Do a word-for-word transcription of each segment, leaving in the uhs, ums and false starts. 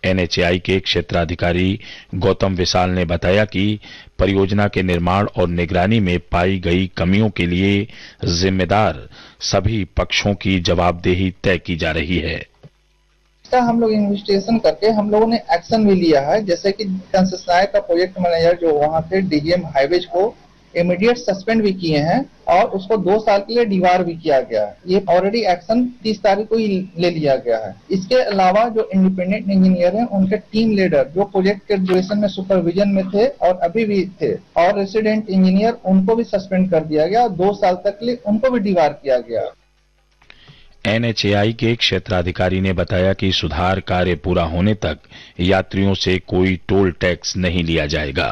N H A आई के क्षेत्राधिकारी गौतम विशाल ने बताया कि परियोजना के निर्माण और निगरानी में पाई गई कमियों के लिए जिम्मेदार सभी पक्षों की जवाबदेही तय की जा रही है। हम लोग इन्वेस्टिगेशन करके हम लोगों ने एक्शन भी लिया है, जैसे कि कंसेशनर का प्रोजेक्ट मैनेजर जो वहाँ थे डी जी एम हाईवेज को इमीडिएट सस्पेंड भी किए हैं और उसको दो साल के लिए डिवार भी किया गया है। ये ऑलरेडी एक्शन तीस तारीख को ही ले लिया गया है। इसके अलावा जो इंडिपेंडेंट इंजीनियर हैं उनके टीम लीडर जो प्रोजेक्ट के ड्यूरेशन में सुपरविजन में थे और अभी भी थे और रेसिडेंट इंजीनियर उनको भी सस्पेंड कर दिया गया और दो साल तक के लिए उनको भी डिवार किया गया। एन एच ए आई के क्षेत्राधिकारी ने बताया कि सुधार कार्य पूरा होने तक यात्रियों से कोई टोल टैक्स नहीं लिया जाएगा।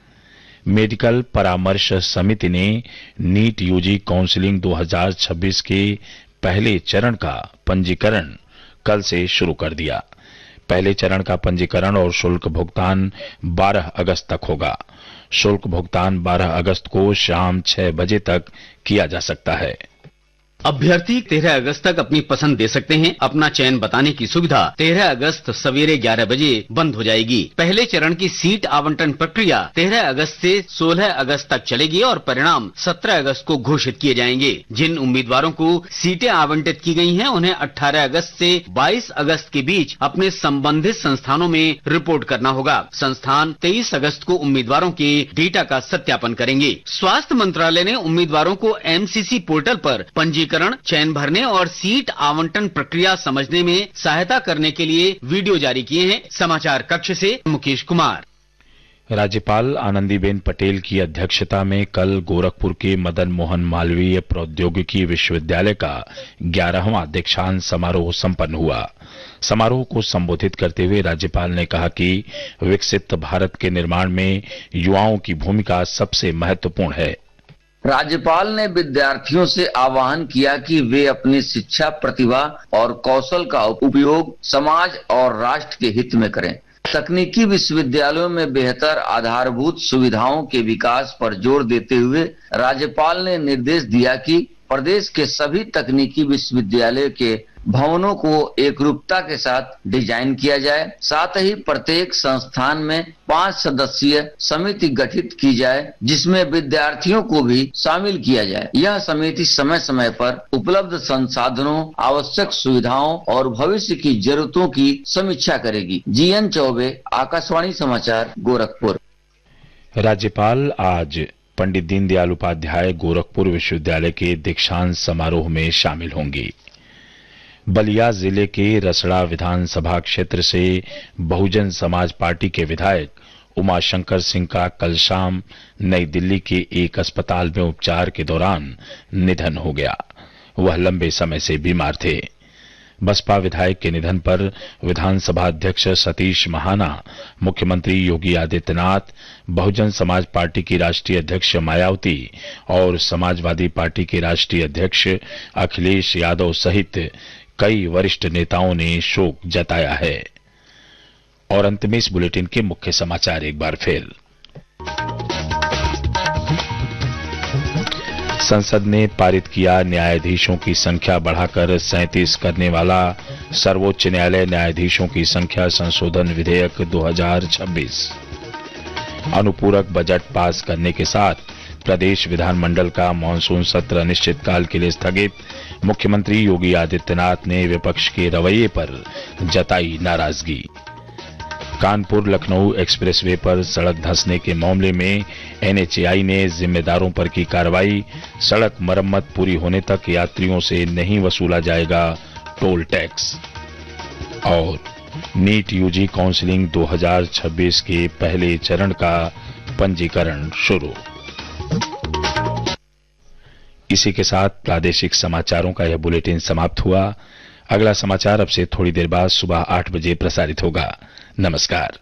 मेडिकल परामर्श समिति ने नीट यू जी काउंसलिंग दो हज़ार छब्बीस के पहले चरण का पंजीकरण कल से शुरू कर दिया। पहले चरण का पंजीकरण और शुल्क भुगतान बारह अगस्त तक होगा। शुल्क भुगतान बारह अगस्त को शाम छह बजे तक किया जा सकता है। अभ्यर्थी तेरह अगस्त तक अपनी पसंद दे सकते हैं। अपना चयन बताने की सुविधा तेरह अगस्त सवेरे ग्यारह बजे बंद हो जाएगी। पहले चरण की सीट आवंटन प्रक्रिया तेरह अगस्त से सोलह अगस्त तक चलेगी और परिणाम सत्रह अगस्त को घोषित किए जाएंगे। जिन उम्मीदवारों को सीटें आवंटित की गई हैं, उन्हें अठारह अगस्त से बाईस अगस्त के बीच अपने संबंधित संस्थानों में रिपोर्ट करना होगा। संस्थान तेईस अगस्त को उम्मीदवारों के डेटा का सत्यापन करेंगे। स्वास्थ्य मंत्रालय ने उम्मीदवारों को एम सी सी पोर्टल पर पंजीकरण, चयन भरने और सीट आवंटन प्रक्रिया समझने में सहायता करने के लिए वीडियो जारी किए हैं। समाचार कक्ष से मुकेश कुमार। राज्यपाल आनंदीबेन पटेल की अध्यक्षता में कल गोरखपुर के मदन मोहन मालवीय प्रौद्योगिकी विश्वविद्यालय का ग्यारहवां दीक्षांत समारोह संपन्न हुआ। समारोह को संबोधित करते हुए राज्यपाल ने कहा कि विकसित भारत के निर्माण में युवाओं की भूमिका सबसे महत्वपूर्ण है। राज्यपाल ने विद्यार्थियों से आह्वान किया कि वे अपनी शिक्षा, प्रतिभा और कौशल का उपयोग समाज और राष्ट्र के हित में करें। तकनीकी विश्वविद्यालयों में बेहतर आधारभूत सुविधाओं के विकास पर जोर देते हुए राज्यपाल ने निर्देश दिया कि प्रदेश के सभी तकनीकी विश्वविद्यालय के भवनों को एकरूपता के साथ डिजाइन किया जाए। साथ ही प्रत्येक संस्थान में पांच सदस्यीय समिति गठित की जाए जिसमें विद्यार्थियों को भी शामिल किया जाए। यह समिति समय समय पर उपलब्ध संसाधनों, आवश्यक सुविधाओं और भविष्य की जरूरतों की समीक्षा करेगी। जी एन चौबे, आकाशवाणी समाचार, गोरखपुर। राज्यपाल आज पंडित दीनदयाल उपाध्याय गोरखपुर विश्वविद्यालय के दीक्षांत समारोह में शामिल होंगी। बलिया जिले के रसड़ा विधानसभा क्षेत्र से बहुजन समाज पार्टी के विधायक उमाशंकर सिंह का कल शाम नई दिल्ली के एक अस्पताल में उपचार के दौरान निधन हो गया। वह लंबे समय से बीमार थे। बसपा विधायक के निधन पर विधानसभा अध्यक्ष सतीश महाना, मुख्यमंत्री योगी आदित्यनाथ, बहुजन समाज पार्टी की राष्ट्रीय अध्यक्ष मायावती और समाजवादी पार्टी के राष्ट्रीय अध्यक्ष अखिलेश यादव सहित कई वरिष्ठ नेताओं ने शोक जताया है। और अंत में इस बुलेटिन के मुख्य समाचार एक बार फिर। संसद ने पारित किया न्यायाधीशों की संख्या बढ़ाकर सैंतीस करने वाला सर्वोच्च न्यायालय न्यायाधीशों की संख्या संशोधन विधेयक दो हज़ार छब्बीस। अनुपूरक बजट पास करने के साथ प्रदेश विधानमंडल का मानसून सत्र अनिश्चितकाल के लिए स्थगित। मुख्यमंत्री योगी आदित्यनाथ ने विपक्ष के रवैये पर जताई नाराजगी। कानपुर लखनऊ एक्सप्रेसवे पर सड़क धंसने के मामले में एन एच ए आई ने जिम्मेदारों पर की कार्रवाई। सड़क मरम्मत पूरी होने तक यात्रियों से नहीं वसूला जाएगा टोल टैक्स। और नीट यू जी काउंसलिंग दो हज़ार छब्बीस के पहले चरण का पंजीकरण शुरू। इसी के साथ प्रादेशिक समाचारों का यह बुलेटिन समाप्त हुआ। अगला समाचार अब से थोड़ी देर बाद सुबह आठ बजे प्रसारित होगा। नमस्कार।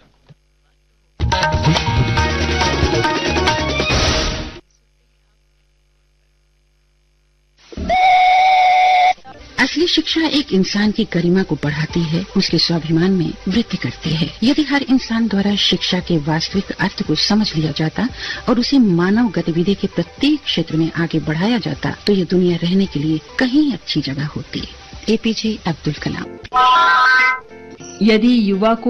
असली शिक्षा एक इंसान की गरिमा को बढ़ाती है, उसके स्वाभिमान में वृद्धि करती है। यदि हर इंसान द्वारा शिक्षा के वास्तविक अर्थ को समझ लिया जाता और उसे मानव गतिविधि के प्रत्येक क्षेत्र में आगे बढ़ाया जाता तो ये दुनिया रहने के लिए कहीं अच्छी जगह होती। ए पी जे अब्दुल कलाम। यदि युवा को